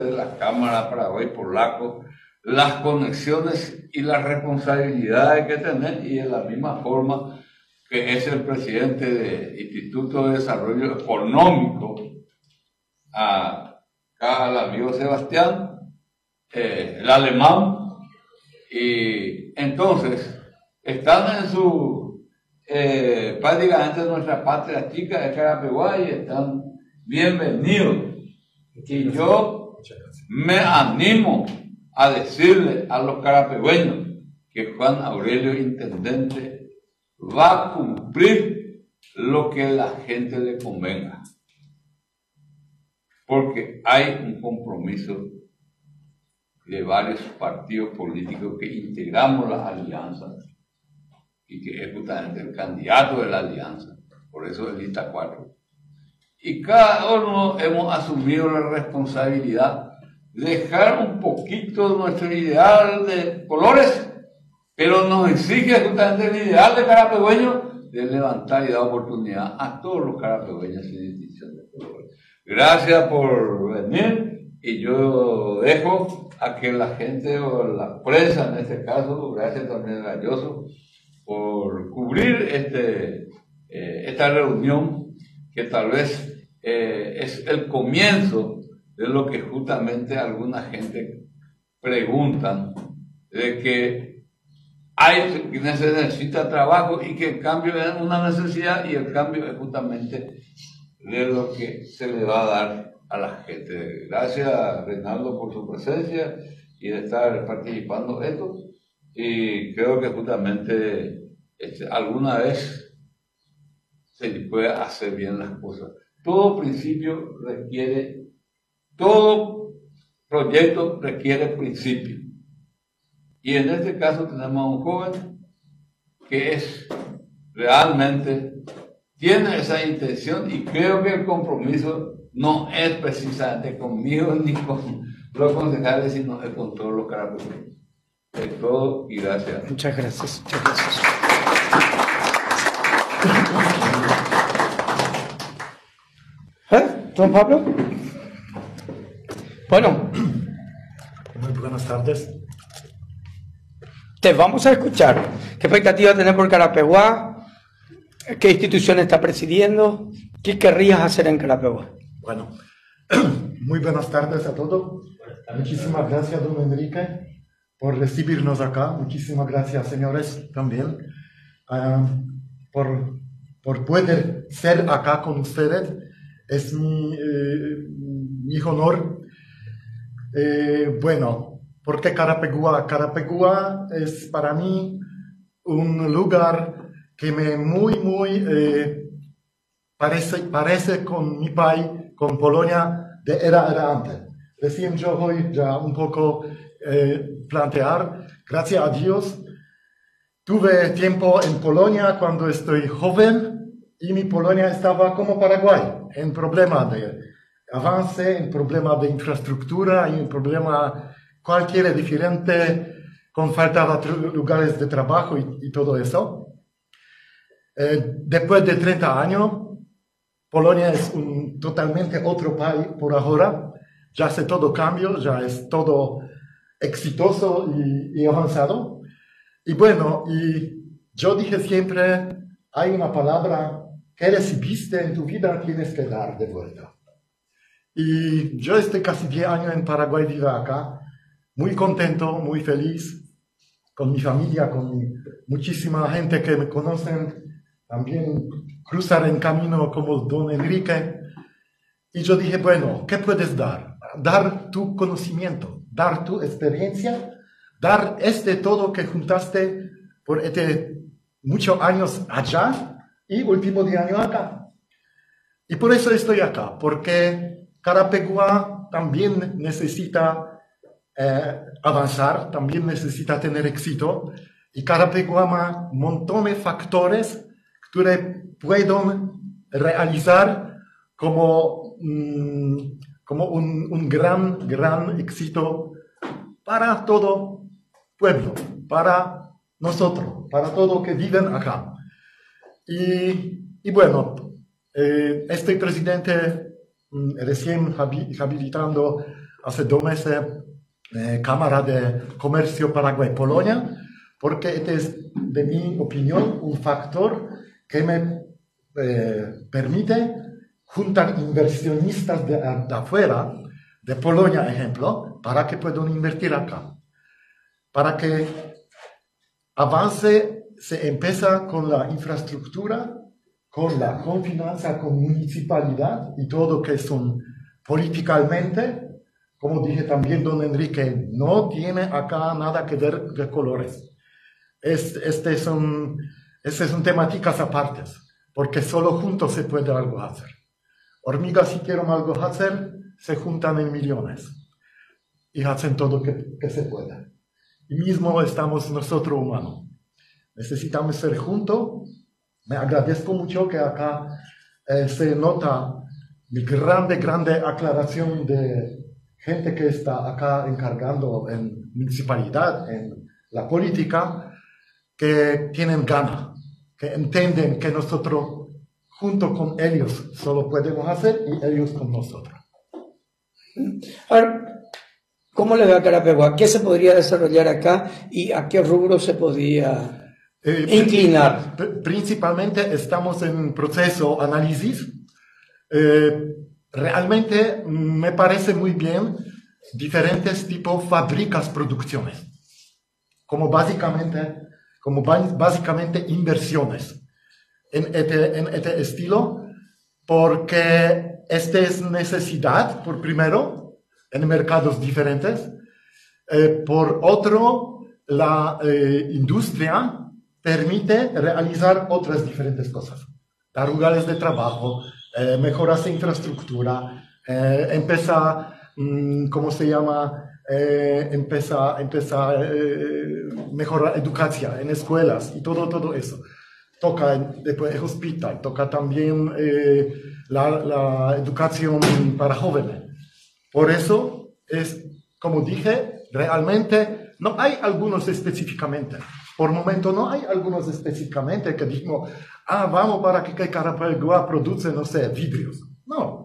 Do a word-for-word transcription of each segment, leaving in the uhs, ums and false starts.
de la Cámara Paraguay-Polaco, las conexiones y las responsabilidades que tenés, y de la misma forma que es el presidente del Instituto de Desarrollo Económico, a, acá al amigo Sebastián, eh, el alemán, y entonces están en su, eh, prácticamente nuestra patria chica de Carapeguá, y están bienvenidos. Y yo me animo a decirle a los carapegüeños que Juan Aurelio, intendente, va a cumplir lo que la gente le convenga, porque hay un compromiso de varios partidos políticos que integramos las alianzas, y que es justamente el candidato de la alianza, por eso el lista cuatro. Y cada uno hemos asumido la responsabilidad de dejar un poquito de nuestro ideal de colores, pero nos exige justamente el ideal de carapegüeño de levantar y dar oportunidad a todos los carapegüeños sin distinción de colores. Gracias por venir, y yo dejo a que la gente o la prensa, en este caso, gracias también a Galloso por cubrir este, eh, esta reunión, que tal vez eh, es el comienzo de lo que justamente alguna gente preguntan, de que hay, que se necesita trabajo y que el cambio es una necesidad, y el cambio es justamente de lo que se le va a dar a la gente. Gracias, Reinaldo, por su presencia y de estar participando en esto, y creo que justamente este, alguna vez se puede hacer bien las cosas. Todo principio requiere, todo proyecto requiere principio. Y en este caso tenemos a un joven que es realmente, tiene esa intención, y creo que el compromiso no es precisamente conmigo ni con los concejales, sino es con todos los carapegueños. Es todo, y gracias. Muchas gracias. Muchas gracias. ¿Eh? ¿Don Pablo? Bueno. Muy buenas tardes. Te vamos a escuchar. ¿Qué expectativa tenés por Carapeguá? ¿Qué institución está presidiendo? ¿Qué querrías hacer en Carapeguá? Bueno, muy buenas tardes a todos. Muchísimas gracias, don Enrique, por recibirnos acá. Muchísimas gracias, señores, también, uh, por, por poder ser acá con ustedes. Es mi, eh, mi honor. Eh, bueno, ¿por qué Carapeguá? Carapeguá es para mí un lugar que me muy, muy eh, parece, parece con mi país, con Polonia de era, era antes. Recién yo voy ya un poco eh, plantear, gracias a Dios, tuve tiempo en Polonia cuando estoy joven, y mi Polonia estaba como Paraguay, en problema de avance, en problema de infraestructura, en problema cualquier diferente, con falta de lugares de trabajo y, y todo eso. Eh, después de treinta años, Polonia es un totalmente otro país por ahora. Ya hace todo cambio, ya es todo exitoso y, y avanzado. Y bueno, y yo dije siempre, hay una palabra que recibiste en tu vida, tienes que dar de vuelta. Y yo estoy casi diez años en Paraguay, vivo acá, muy contento, muy feliz, con mi familia, con mi, muchísima gente que me conocen, también cruzar en camino como don Enrique. Y yo dije, bueno, ¿qué puedes dar? Dar tu conocimiento, dar tu experiencia, dar este todo que juntaste por este muchos años allá y último de año acá. Y por eso estoy acá, porque Carapeguá también necesita eh, avanzar, también necesita tener éxito, y Carapeguá ma un montón de factores que pueden realizar como, mm, como un, un gran, gran éxito para todo pueblo, para nosotros, para todos los que viven acá. Y, y bueno, eh, este presidente mm, recién habilitando hace dos meses eh, Cámara de Comercio Paraguay-Polonia, porque este es, de mi opinión, un factor que me eh, permite juntar inversionistas de, de afuera, de Polonia, ejemplo, para que puedan invertir acá. Para que avance, se empieza con la infraestructura, con la confianza con municipalidad y todo que son políticamente, como dije también don Enrique, no tiene acá nada que ver de colores. Este, este son, este son temáticas apartes, porque solo juntos se puede algo hacer. Hormigas, si quieren algo hacer, se juntan en millones y hacen todo que, que se pueda. Y mismo estamos nosotros humanos. Necesitamos ser juntos. Me agradezco mucho que acá eh, se nota mi grande, grande aclaración de gente que está acá encargando en municipalidad, en la política, que tienen ganas, que entienden que nosotros junto con ellos solo podemos hacer y ellos con nosotros. Ahora, ¿cómo le va a Carapeguá? ¿Qué se podría desarrollar acá y a qué rubro se podría eh, inclinar? Principalmente estamos en proceso análisis. Eh, realmente me parece muy bien diferentes tipos de fábricas, producciones, como básicamente, como básicamente inversiones en este, en este estilo, porque esta es necesidad, por primero, en mercados diferentes, eh, por otro, la eh, industria permite realizar otras diferentes cosas, dar lugares de trabajo, eh, mejoras de infraestructura, eh, empieza, mmm, ¿cómo se llama? Eh, empieza, empieza eh, mejorar educación en escuelas y todo, todo eso. Toca después el hospital, toca también eh, la, la educación para jóvenes. Por eso es, como dije, realmente no hay algunos específicamente. Por momento no hay algunos específicamente que digo, ah, vamos para que Carapeguá produce, no sé, vidrios. No.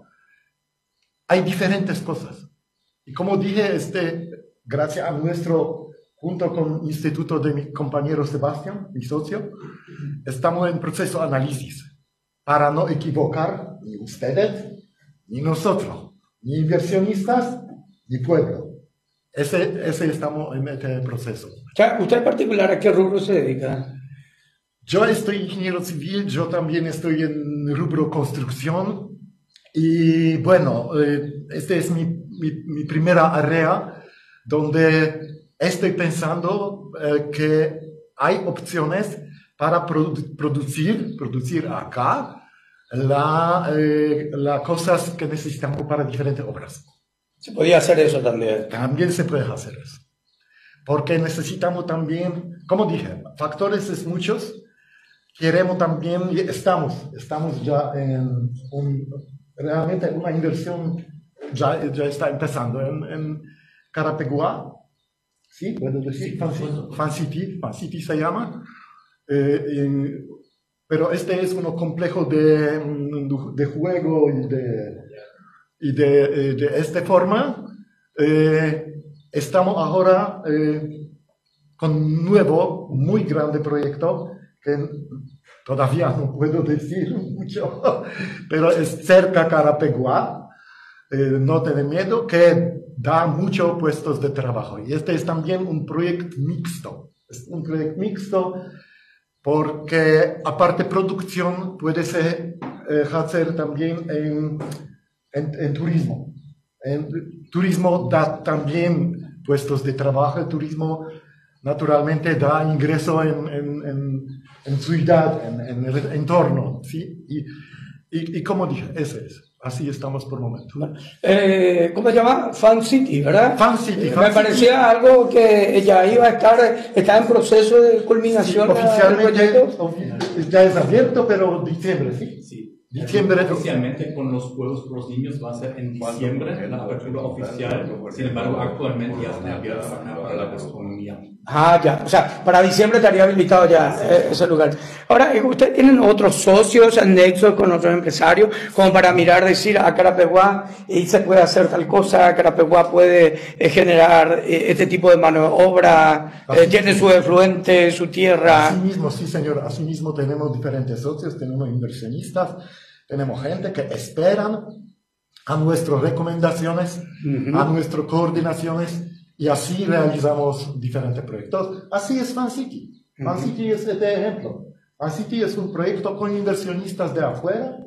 Hay diferentes cosas. Y como dije, este, gracias a nuestro, junto con el instituto de mi compañero Sebastián, mi socio, estamos en proceso de análisis para no equivocar ni ustedes, ni nosotros, ni inversionistas, ni pueblo. Ese, ese estamos en este proceso. ¿Usted en particular a qué rubro se dedica? Yo estoy ingeniero civil, yo también estoy en rubro construcción. Y bueno, eh, esta es mi, mi, mi primera área donde estoy pensando eh, que hay opciones para produ producir, producir acá las eh, la cosas que necesitamos para diferentes obras. ¿Se podía hacer eso también? También se puede hacer eso. Porque necesitamos también, como dije, factores es muchos. Queremos también, y estamos, estamos ya en un, realmente una inversión, ya, ya está empezando en, en Carapeguá. Sí, puedo decir, Fan, Fan City, Fan City se llama. Eh, en, pero este es un complejo de, de juego y de, y de, de esta forma. Eh, estamos ahora eh, con un nuevo, muy grande proyecto que todavía no puedo decir mucho, pero es cerca de Carapeguá, eh, no tengan miedo, que da muchos puestos de trabajo. Y este es también un proyecto mixto. Es un proyecto mixto porque aparte de producción puede ser eh, hacer también en, en, en turismo. En turismo da también puestos de trabajo. El turismo naturalmente da ingreso en, en, en, en ciudad, en, en el entorno. ¿Sí? Y, y, y como dije, ese es. Así estamos por el momento. Eh, ¿Cómo se llama? Fan City, ¿verdad? Fan City. Fan Me City. parecía algo que ya iba a estar, está en proceso de culminación. Sí, oficialmente ya es abierto, pero diciembre, ¿sí? Sí. Diciembre. Oficialmente con los Juegos por los Niños va a ser en diciembre, la apertura oficial. Sin embargo, actualmente ya está abierta para la gastronomía. Ah, ya. O sea, para diciembre estaría habilitado ya eh, ese lugar. Ahora, ¿ustedes tienen otros socios, nexos con otros empresarios, como para mirar, decir, a Carapeguá y se puede hacer tal cosa, Carapeguá puede eh, generar eh, este tipo de mano de obra, eh, tiene su efluente, su tierra? Así mismo, sí, señor. Así mismo tenemos diferentes socios, tenemos inversionistas, tenemos gente que esperan a nuestras recomendaciones, uh-huh. a nuestras coordinaciones, y así realizamos diferentes proyectos. Así es FanCity. FanCity uh-huh. es este ejemplo. FanCity es un proyecto con inversionistas de afuera,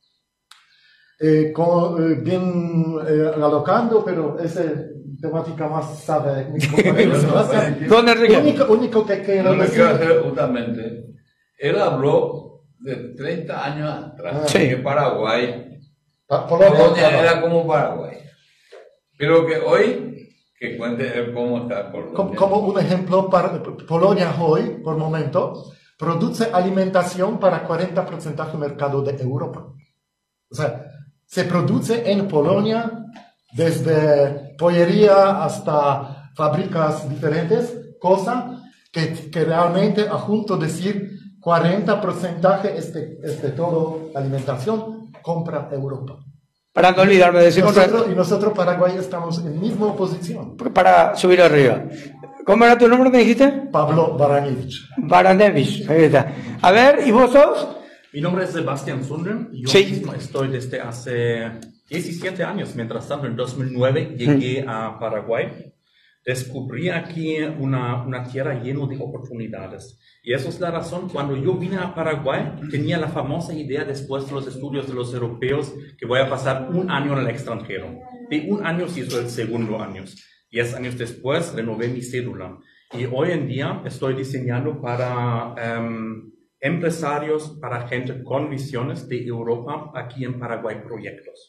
eh, con, eh, bien eh, alocando, pero esa temática más sabe mi compañero. Don Enrique. Único, único que quiero no me decir... quiero hacer justamente. Él habló de treinta años atrás, ah, sí. que Paraguay, pa Polonia, Polonia era como Paraguay. Pero que hoy... Que cuente cómo está Polonia. Como, como un ejemplo, para, Polonia hoy, por momento, produce alimentación para cuarenta por ciento del mercado de Europa. O sea, se produce en Polonia desde pollería hasta fábricas diferentes, cosa que, que realmente, a junto decir, cuarenta por ciento es de, es de todo la alimentación, compra Europa. Para no olvidarme de decir... Nosotros, y nosotros, Paraguay, estamos en misma posición. Para subir arriba. ¿Cómo era tu nombre, me dijiste? Pablo Baranevich. Baranevich, ahí está. A ver, ¿y vos sos? Mi nombre es Sebastián Sundren. Yo sí. mismo estoy desde hace diecisiete años. Mientras tanto, en dos mil nueve llegué mm. a Paraguay. Descubrí aquí una, una tierra llena de oportunidades. Y esa es la razón, cuando yo vine a Paraguay, tenía la famosa idea después de los estudios de los europeos que voy a pasar un año en el extranjero. De un año se hizo el segundo año. Diez años después renové mi cédula. Y hoy en día estoy diseñando para um, empresarios, para gente con visiones de Europa aquí en Paraguay proyectos.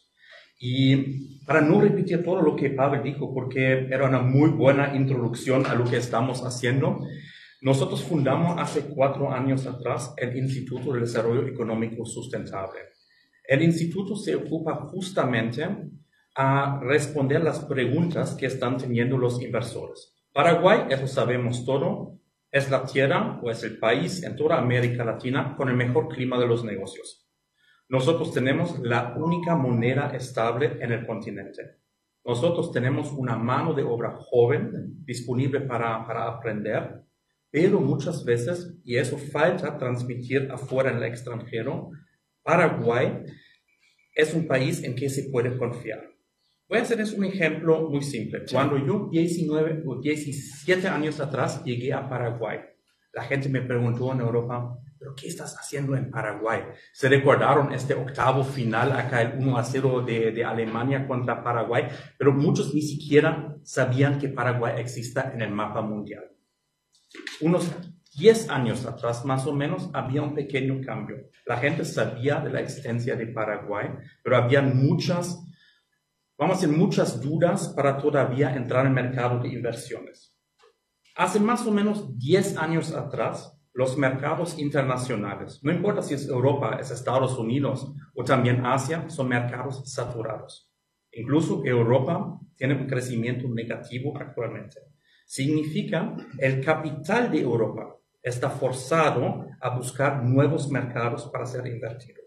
Y para no repetir todo lo que Pavel dijo, porque era una muy buena introducción a lo que estamos haciendo, nosotros fundamos hace cuatro años atrás el Instituto de Desarrollo Económico Sustentable. El instituto se ocupa justamente a responder las preguntas que están teniendo los inversores. Paraguay, eso sabemos todo, es la tierra o es el país en toda América Latina con el mejor clima de los negocios. Nosotros tenemos la única moneda estable en el continente. Nosotros tenemos una mano de obra joven disponible para, para aprender, pero muchas veces, y eso falta transmitir afuera en el extranjero, Paraguay es un país en que se puede confiar. Voy a hacerles un ejemplo muy simple. Cuando yo diecinueve o diecisiete años atrás llegué a Paraguay, la gente me preguntó en Europa, ¿pero qué estás haciendo en Paraguay? Se recordaron este octavo final, acá el uno a cero de, de Alemania contra Paraguay, pero muchos ni siquiera sabían que Paraguay exista en el mapa mundial. Unos diez años atrás, más o menos, había un pequeño cambio. La gente sabía de la existencia de Paraguay, pero había muchas, vamos a decir, muchas dudas para todavía entrar en el mercado de inversiones. Hace más o menos diez años atrás, los mercados internacionales, no importa si es Europa, es Estados Unidos o también Asia, son mercados saturados. Incluso Europa tiene un crecimiento negativo actualmente. Significa el capital de Europa está forzado a buscar nuevos mercados para ser invertido.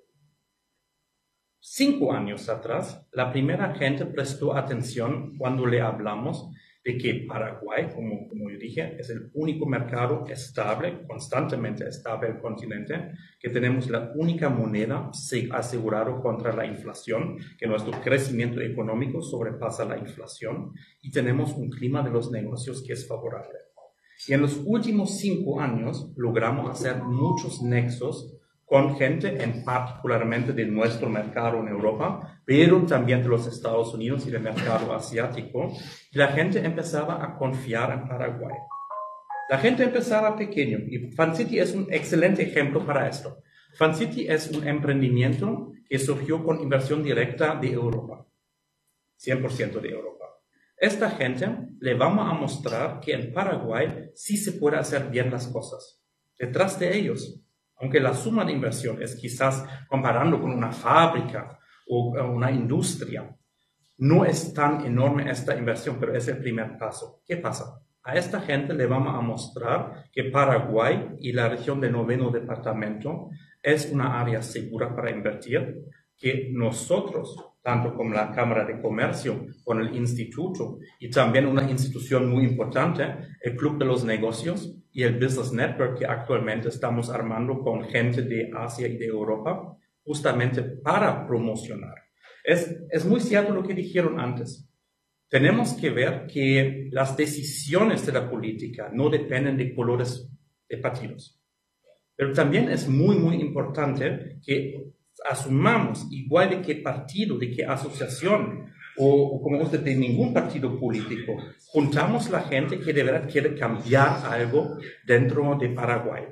Cinco años atrás, la primera gente prestó atención cuando le hablamos de que Paraguay, como, como yo dije, es el único mercado estable, constantemente estable el continente, que tenemos la única moneda asegurada contra la inflación, que nuestro crecimiento económico sobrepasa la inflación, y tenemos un clima de los negocios que es favorable. Y en los últimos cinco años logramos hacer muchos nexos con gente, en particularmente de nuestro mercado en Europa, pero también de los Estados Unidos y del mercado asiático, y la gente empezaba a confiar en Paraguay. La gente empezaba pequeño, y FanCity es un excelente ejemplo para esto. FanCity es un emprendimiento que surgió con inversión directa de Europa, cien por ciento de Europa. Esta gente le vamos a mostrar que en Paraguay sí se puede hacer bien las cosas. Detrás de ellos Aunque la suma de inversión es quizás comparando con una fábrica o una industria, no es tan enorme esta inversión, pero es el primer paso. ¿Qué pasa? A esta gente le vamos a mostrar que Paraguay y la región del noveno departamento es una área segura para invertir, que nosotros, tanto como la Cámara de Comercio, con el Instituto y también una institución muy importante, el Club de los Negocios y el Business Network que actualmente estamos armando con gente de Asia y de Europa, justamente para promocionar. Es, es muy cierto lo que dijeron antes. Tenemos que ver que las decisiones de la política no dependen de colores de partidos. Pero también es muy, muy importante que asumamos, igual de qué partido, de qué asociación, o, o como usted, de ningún partido político, juntamos la gente que de verdad quiere cambiar algo dentro de Paraguay.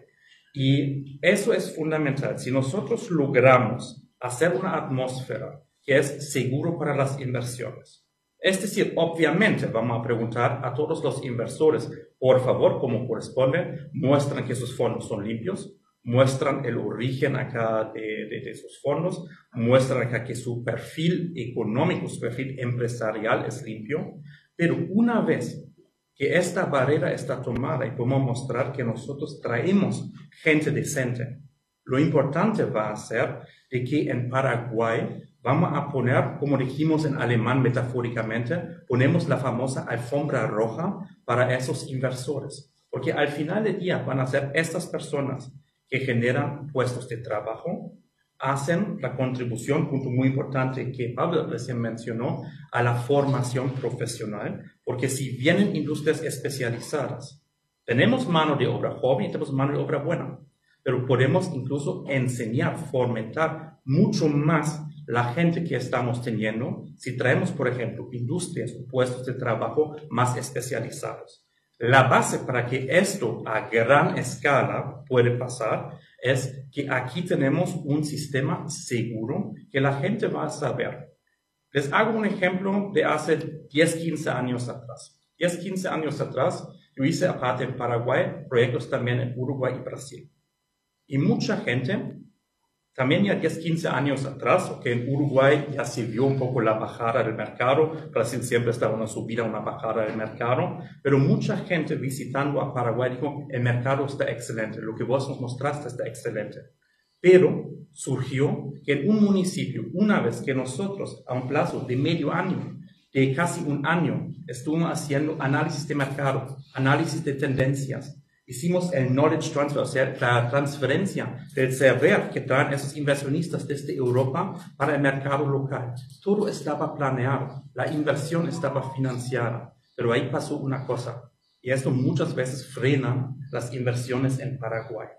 Y eso es fundamental. Si nosotros logramos hacer una atmósfera que es seguro para las inversiones, es decir, obviamente vamos a preguntar a todos los inversores, por favor, como corresponde, muestran que sus fondos son limpios, muestran el origen acá de, de, de sus fondos, muestran acá que su perfil económico, su perfil empresarial es limpio, pero una vez que esta barrera está tomada y podemos mostrar que nosotros traemos gente decente, lo importante va a ser de que en Paraguay vamos a poner, como dijimos en alemán metafóricamente, ponemos la famosa alfombra roja para esos inversores. Porque al final del día van a ser estas personas que generan puestos de trabajo, hacen la contribución, punto muy importante que Pablo recién mencionó, a la formación profesional. Porque si vienen industrias especializadas, tenemos mano de obra joven y tenemos mano de obra buena. Pero podemos incluso enseñar, fomentar mucho más la gente que estamos teniendo si traemos, por ejemplo, industrias o puestos de trabajo más especializados. La base para que esto a gran escala puede pasar es que aquí tenemos un sistema seguro que la gente va a saber. Les hago un ejemplo de hace diez, quince años atrás. diez, quince años atrás yo hice aparte en Paraguay, proyectos también en Uruguay y Brasil. Y mucha gente, también ya diez, quince años atrás, que en Uruguay ya se vio un poco la bajada del mercado, Brasil siempre estaba una subida, una bajada del mercado, pero mucha gente visitando a Paraguay dijo, el mercado está excelente, lo que vos nos mostraste está excelente. Pero surgió que en un municipio, una vez que nosotros, a un plazo de medio año, de casi un año, estuvimos haciendo análisis de mercado, análisis de tendencias, hicimos el knowledge transfer, o sea, la transferencia del saber que traen esos inversionistas desde Europa para el mercado local. Todo estaba planeado, la inversión estaba financiada, pero ahí pasó una cosa, y esto muchas veces frena las inversiones en Paraguay.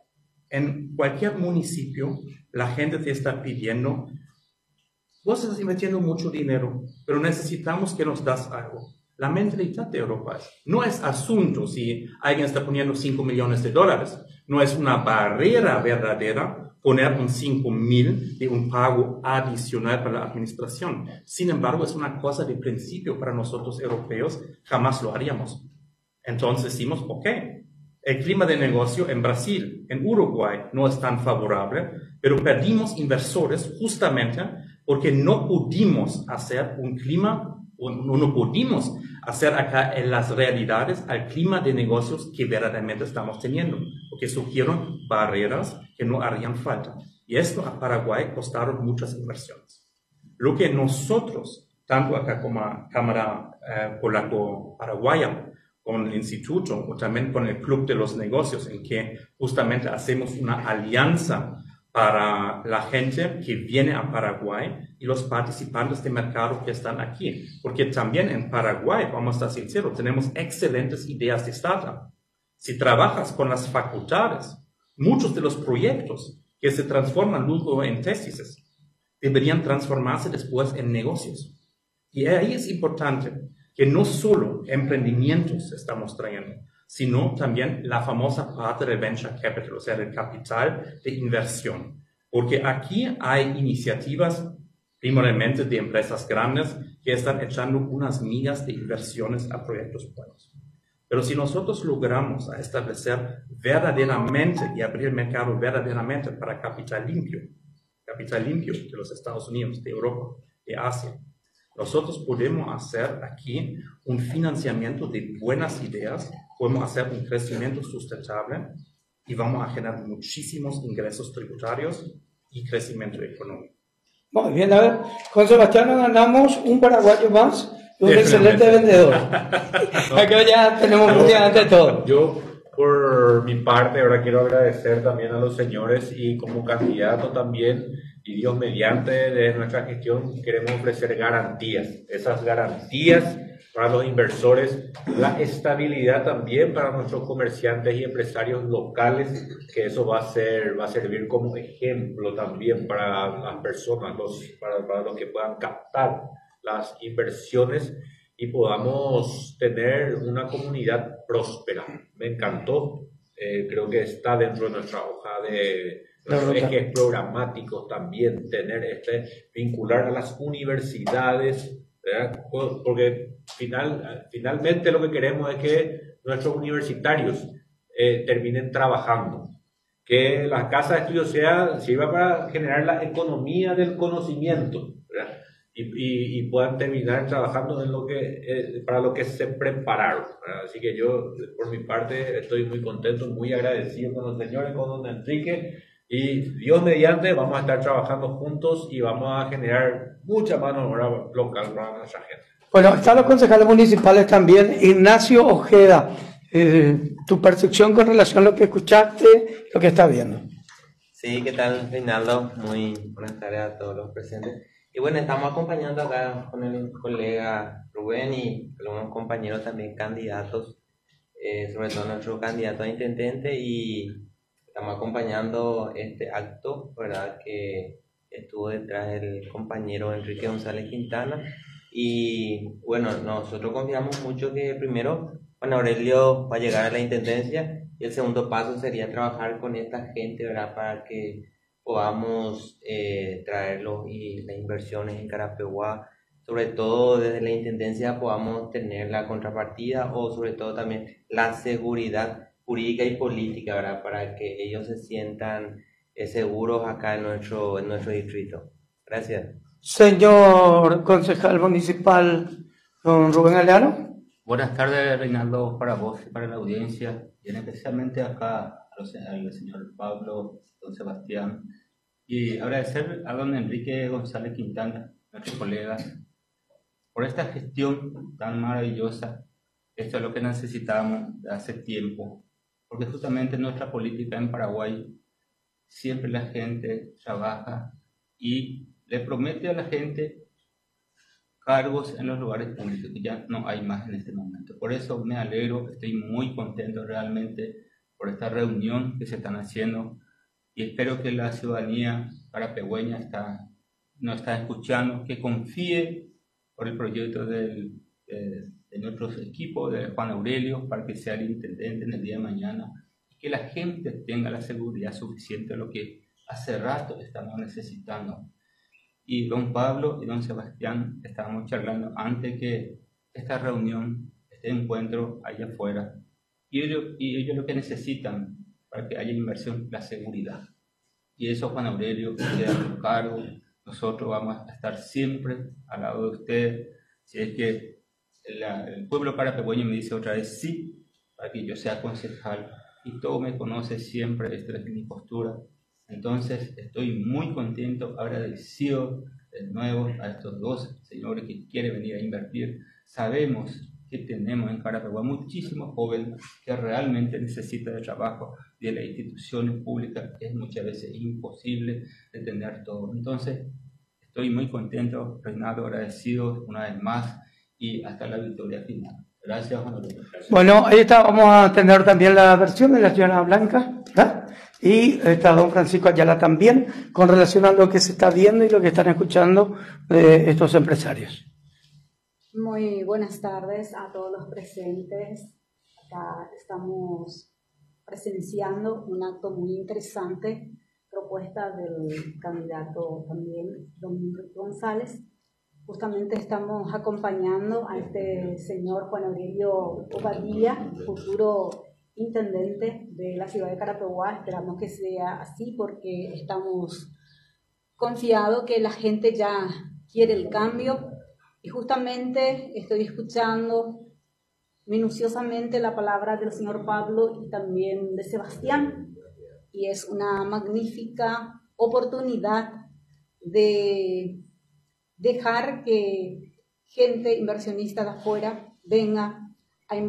En cualquier municipio, la gente te está pidiendo, vos estás invirtiendo mucho dinero, pero necesitamos que nos das algo. La mentalidad de Europa es, no es asunto si alguien está poniendo cinco millones de dólares. No es una barrera verdadera poner un cinco mil de un pago adicional para la administración. Sin embargo, es una cosa de principio para nosotros europeos, jamás lo haríamos. Entonces decimos, ok, el clima de negocio en Brasil, en Uruguay, no es tan favorable, pero perdimos inversores justamente porque no pudimos hacer un clima, o no pudimos hacer acá en las realidades al clima de negocios que verdaderamente estamos teniendo, porque surgieron barreras que no harían falta. Y esto a Paraguay costaron muchas inversiones. Lo que nosotros, tanto acá como Cámara eh, Polaco-Paraguaya, con el Instituto o también con el Club de los Negocios, en que justamente hacemos una alianza para la gente que viene a Paraguay y los participantes de mercado que están aquí. Porque también en Paraguay, vamos a ser sinceros, tenemos excelentes ideas de startup. Si trabajas con las facultades, muchos de los proyectos que se transforman luego en tesis deberían transformarse después en negocios. Y ahí es importante que no solo emprendimientos estamos trayendo, sino también la famosa parte del venture capital, o sea, del capital de inversión. Porque aquí hay iniciativas, primordialmente de empresas grandes, que están echando unas millas de inversiones a proyectos buenos. Pero si nosotros logramos establecer verdaderamente y abrir el mercado verdaderamente para capital limpio, capital limpio de los Estados Unidos, de Europa, de Asia, nosotros podemos hacer aquí un financiamiento de buenas ideas, podemos hacer un crecimiento sustentable y vamos a generar muchísimos ingresos tributarios y crecimiento económico. Muy bien, a ver, con Sebastián nos ganamos un paraguayo más y un excelente vendedor. Acá ya tenemos prácticamente todo. Yo, por mi parte, ahora quiero agradecer también a los señores y como candidato también, y Dios mediante de nuestra gestión, queremos ofrecer garantías. Esas garantías para los inversores, la estabilidad también para nuestros comerciantes y empresarios locales, que eso va a ser, va a servir como ejemplo también para las personas, los, para, para los que puedan captar las inversiones y podamos tener una comunidad próspera. Me encantó, eh, creo que está dentro de nuestra hoja de los ejes programáticos también, tener este, vincular a las universidades, ¿verdad? Porque final, finalmente lo que queremos es que nuestros universitarios eh, terminen trabajando, que las casas de estudio sea, sirva para generar la economía del conocimiento, ¿verdad? Y, y, y puedan terminar trabajando en lo que, eh, para lo que se prepararon, ¿verdad? Así que yo, por mi parte, estoy muy contento, muy agradecido con los señores, con don Enrique, y Dios mediante vamos a estar trabajando juntos y vamos a generar mucha mano de obra local para nuestra gente. Bueno, están los concejales municipales también. Ignacio Ojeda, eh, tu percepción con relación a lo que escuchaste, lo que estás viendo. Sí, ¿qué tal, Reinaldo? Muy buenas tardes a todos los presentes. Y bueno, estamos acompañando acá con el colega Rubén y algunos compañeros también candidatos, eh, sobre todo nuestro candidato a intendente, y estamos acompañando este acto, ¿verdad?, que estuvo detrás del compañero Enrique González Quintana. Y bueno, nosotros confiamos mucho que primero Juan Aurelio va a llegar a la intendencia y el segundo paso sería trabajar con esta gente, ¿verdad?, para que podamos eh, traerlos y las inversiones en Carapeguá, sobre todo desde la intendencia podamos tener la contrapartida o sobre todo también la seguridad jurídica y política, ¿verdad?, para que ellos se sientan eh, seguros acá en nuestro, en nuestro distrito. Gracias. Señor concejal municipal, don Rubén Aleano. Buenas tardes, Reinaldo, para vos y para la audiencia, y especialmente acá al señor Pablo, don Sebastián, y agradecer a don Enrique González Quintana, nuestro colega, por esta gestión tan maravillosa. Esto es lo que necesitamos de hace tiempo, porque justamente en nuestra política en Paraguay siempre la gente trabaja y le promete a la gente cargos en los lugares públicos, que ya no hay más en este momento. Por eso me alegro, estoy muy contento realmente por esta reunión que se están haciendo y espero que la ciudadanía parapegüeña está, nos está escuchando, que confíe por el proyecto del, de, de nuestros equipos, de Juan Aurelio, para que sea el intendente en el día de mañana, y que la gente tenga la seguridad suficiente de lo que hace rato estamos necesitando. Y don Pablo y don Sebastián estábamos charlando antes que esta reunión, este encuentro allá afuera, y ellos, y ellos lo que necesitan para que haya inversión, la seguridad. Y eso Juan Aurelio queda a su cargo. Nosotros vamos a estar siempre al lado de ustedes. Si es que la, el pueblo parapegüeño me dice otra vez sí, para que yo sea concejal, y todo me conoce siempre, esta es mi postura. Entonces estoy muy contento, agradecido de nuevo a estos dos señores que quieren venir a invertir. Sabemos que tenemos en Carapeguá muchísimos jóvenes que realmente necesitan de trabajo de las instituciones públicas. Es muchas veces imposible de tener todo. Entonces estoy muy contento, Reinaldo, agradecido una vez más y hasta la victoria final. Gracias, Juan Aurelio. Bueno, ahí está, vamos a tener también la versión de la señora Blanca, ¿verdad? Y está don Francisco Ayala también, con relación a lo que se está viendo y lo que están escuchando de estos empresarios. Muy buenas tardes a todos los presentes. Acá estamos presenciando un acto muy interesante, propuesta del candidato también, don Enrique González. Justamente estamos acompañando a este señor Juan Aurelio Obadilla, futuro intendente de la ciudad de Carapeguá. Esperamos que sea así porque estamos confiados que la gente ya quiere el cambio. Y justamente estoy escuchando minuciosamente la palabra del señor Pablo y también de Sebastián. Y es una magnífica oportunidad de dejar que gente inversionista de afuera venga